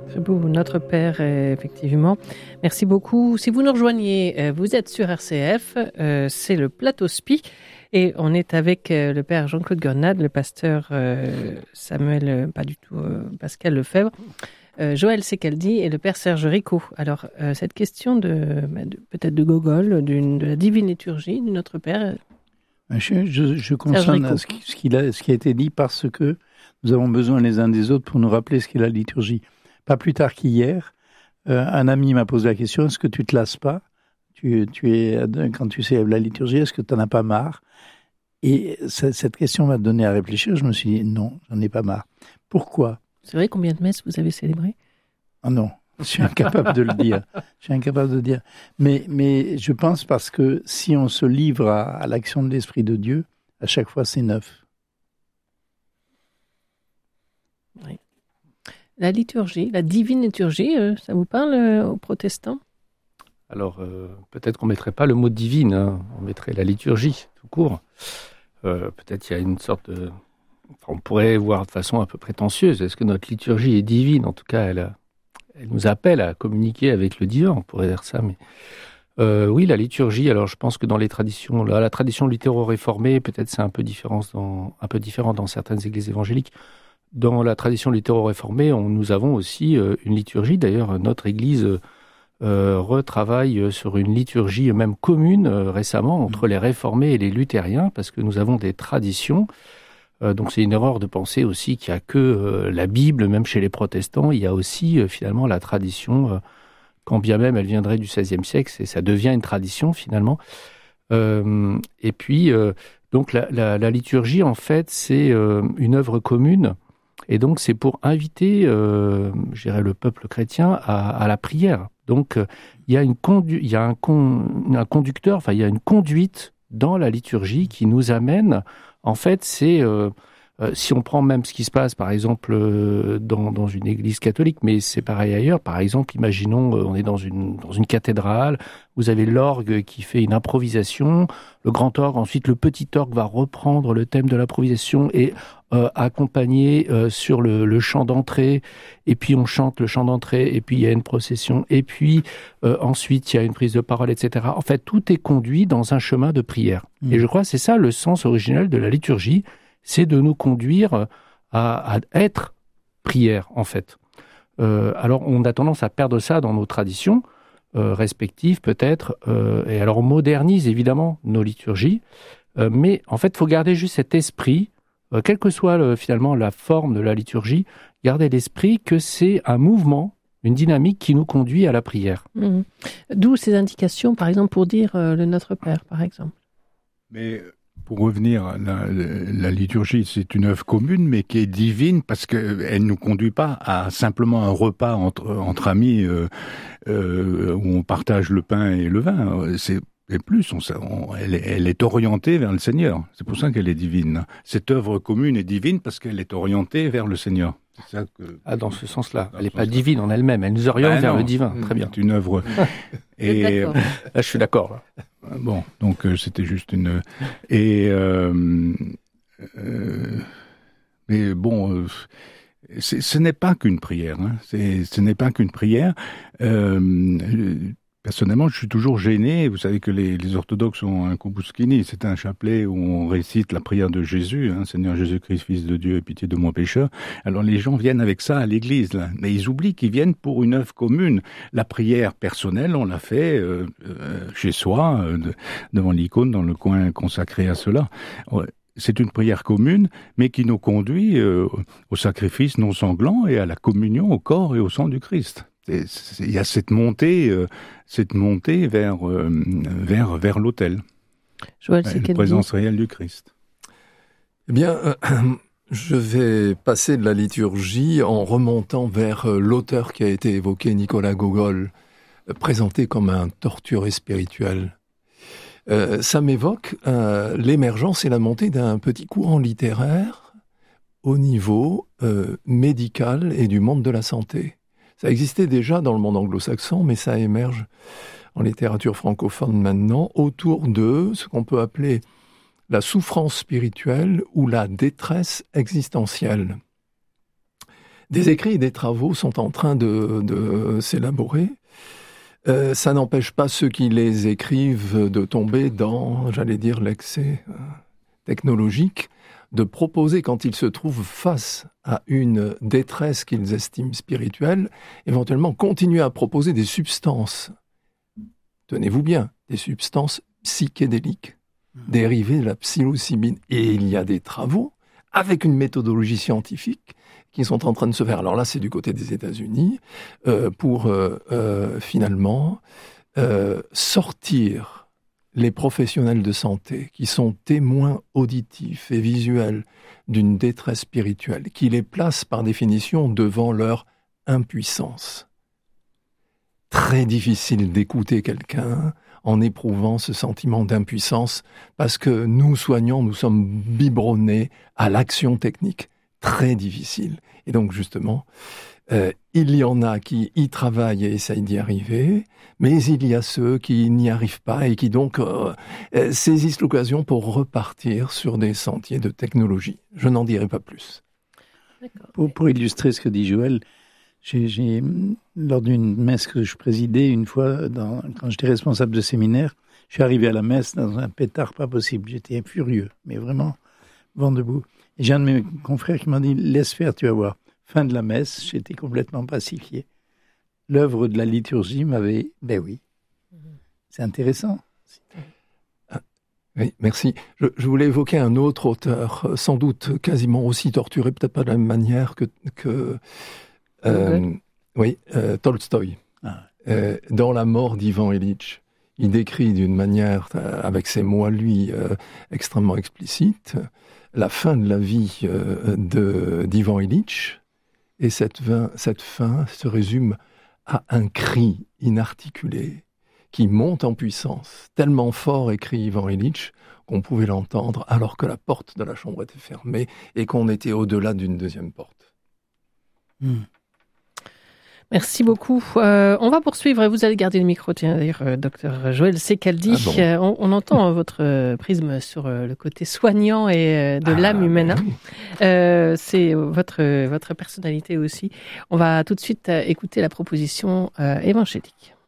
Très beau, Notre Père, effectivement. Merci beaucoup. Si vous nous rejoignez, vous êtes sur RCF, c'est le Plateau Spi, et on est avec le Père Jean-Claude Grenade, le pasteur Pascal Lefebvre, Joël Secaldi et le Père Serge Rico. Alors, cette question peut-être de Gogol, de la divine liturgie du Notre Père. Je consonne à ce qui a été dit, parce que nous avons besoin les uns des autres pour nous rappeler ce qu'est la liturgie. Pas plus tard qu'hier, un ami m'a posé la question: est-ce que tu te lasses pas quand tu célèbres la liturgie, est-ce que tu n'en as pas marre? Et cette question m'a donné à réfléchir. Je me suis dit non, j'en ai pas marre. Pourquoi? C'est vrai, combien de messes vous avez célébrées? Ah non, je suis incapable de le dire. Mais je pense parce que si on se livre à l'action de l'Esprit de Dieu, à chaque fois c'est neuf. Oui. La liturgie, la divine liturgie, ça vous parle aux protestants? Alors, peut-être qu'on ne mettrait pas le mot divine, hein. On mettrait la liturgie, tout court. Peut-être qu'il y a une sorte de... on pourrait voir de façon un peu prétentieuse. Est-ce que notre liturgie est divine? En tout cas, elle nous appelle à communiquer avec le divin, on pourrait dire ça. Mais oui, la liturgie, alors je pense que dans les traditions, la tradition littéro-réformée, peut-être c'est un peu différent dans certaines églises évangéliques. Dans la tradition littéro-réformée, nous avons aussi une liturgie. D'ailleurs, notre église retravaille sur une liturgie même commune récemment entre les réformés et les luthériens, parce que nous avons des traditions. Donc c'est une erreur de penser aussi qu'il n'y a que la Bible, même chez les protestants. Il y a aussi finalement la tradition, quand bien même elle viendrait du XVIe siècle, ça devient une tradition finalement. Et puis, donc la liturgie, en fait, c'est une œuvre commune. Et donc, c'est pour inviter, je dirais, le peuple chrétien à la prière. Donc, il y a un conducteur, enfin, il y a une conduite dans la liturgie qui nous amène. En fait, c'est si on prend même ce qui se passe, par exemple, dans une église catholique, mais c'est pareil ailleurs. Par exemple, imaginons, on est dans une cathédrale, vous avez l'orgue qui fait une improvisation, le grand orgue, ensuite le petit orgue va reprendre le thème de l'improvisation et accompagner sur le chant d'entrée, et puis on chante le chant d'entrée, et puis il y a une procession, et puis ensuite il y a une prise de parole, etc. En fait, tout est conduit dans un chemin de prière. Et je crois que c'est ça le sens originel de la liturgie, c'est de nous conduire à être prière, en fait. Alors, on a tendance à perdre ça dans nos traditions respectives, peut-être, et alors on modernise évidemment nos liturgies, mais en fait, il faut garder juste cet esprit, quelle que soit finalement la forme de la liturgie, garder l'esprit que c'est un mouvement, une dynamique qui nous conduit à la prière. Mmh. D'où ces indications, par exemple, pour dire le Notre Père, par exemple. Mais pour revenir, la liturgie, c'est une œuvre commune, mais qui est divine, parce qu'elle ne nous conduit pas à simplement un repas entre amis où on partage le pain et le vin. Et plus, elle est orientée vers le Seigneur. C'est pour ça qu'elle est divine. Cette œuvre commune est divine parce qu'elle est orientée vers le Seigneur. C'est ça que... dans ce sens-là. Elle n'est pas divine en elle-même. Elle nous oriente vers le divin. Très bien. C'est une œuvve... Et là, je suis d'accord. Bon, donc c'était juste une... mais bon... ce n'est pas qu'une prière. Hein. Ce n'est pas qu'une prière. Personnellement, je suis toujours gêné. Vous savez que les orthodoxes ont un Kubuskini, c'est un chapelet où on récite la prière de Jésus, hein, Seigneur Jésus-Christ, Fils de Dieu, aie pitié de mon pécheur. Alors les gens viennent avec ça à l'église, là. Mais ils oublient qu'ils viennent pour une œuvre commune. La prière personnelle, on l'a fait chez soi, devant l'icône, dans le coin consacré à cela. C'est une prière commune, mais qui nous conduit au sacrifice non sanglant et à la communion au corps et au sang du Christ. Il y a cette montée vers l'autel, Joël, la présence réelle du Christ. Eh bien, je vais passer de la liturgie en remontant vers l'auteur qui a été évoqué, Nicolas Gogol, présenté comme un torturé spirituel. Ça m'évoque l'émergence et la montée d'un petit courant littéraire au niveau médical et du monde de la santé. Ça existait déjà dans le monde anglo-saxon, mais ça émerge en littérature francophone maintenant autour de ce qu'on peut appeler la souffrance spirituelle ou la détresse existentielle. Des écrits et des travaux sont en train de s'élaborer. Ça n'empêche pas ceux qui les écrivent de tomber dans, j'allais dire, l'excès technologique, de proposer, quand ils se trouvent face à une détresse qu'ils estiment spirituelle, éventuellement continuer à proposer des substances, tenez-vous bien, des substances psychédéliques, dérivées de la psilocybine. Et il y a des travaux avec une méthodologie scientifique qui sont en train de se faire. Alors là, c'est du côté des États-Unis, pour finalement sortir les professionnels de santé qui sont témoins auditifs et visuels d'une détresse spirituelle, qui les place par définition devant leur impuissance. Très difficile d'écouter quelqu'un en éprouvant ce sentiment d'impuissance, parce que nous, soignants, nous sommes biberonnés à l'action technique. Très difficile. Et donc, justement, il y en a qui y travaillent et essayent d'y arriver, mais il y a ceux qui n'y arrivent pas et qui donc saisissent l'occasion pour repartir sur des sentiers de technologie. Je n'en dirai pas plus. Pour illustrer ce que dit Joël, j'ai lors d'une messe que je présidais une fois, quand j'étais responsable de séminaire, je suis arrivé à la messe dans un pétard pas possible. J'étais furieux, mais vraiment vent debout. Et j'ai un de mes confrères qui m'a dit « Laisse faire, tu vas voir ». Fin de la messe, j'étais complètement pacifié. L'œuvre de la liturgie m'avait... Ben oui, c'est intéressant. Oui, merci. Je voulais évoquer un autre auteur, sans doute quasiment aussi torturé, peut-être pas de la même manière que Tolstoï. Dans La mort d'Ivan Ilitch, il décrit d'une manière, avec ses mots à lui, extrêmement explicite, la fin de la vie d'Ivan Ilitch. Et cette fin se résume à un cri inarticulé qui monte en puissance, tellement fort, écrit Ivan Ilitch, qu'on pouvait l'entendre alors que la porte de la chambre était fermée et qu'on était au-delà d'une deuxième porte. Merci beaucoup. On va poursuivre. Vous allez garder le micro, tiens, d'ailleurs, docteur Joël Secaldi. On entend votre prisme sur le côté soignant et de l'âme humaine. C'est votre personnalité aussi. On va tout de suite écouter la proposition évangélique.